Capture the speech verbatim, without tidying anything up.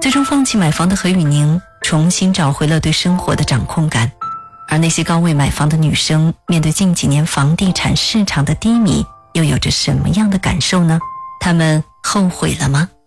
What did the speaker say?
最终放弃买房的何雨宁重新找回了对生活的掌控感。而那些高位买房的女生，面对近几年房地产市场的低迷，又有着什么样的感受呢？她们后悔了吗？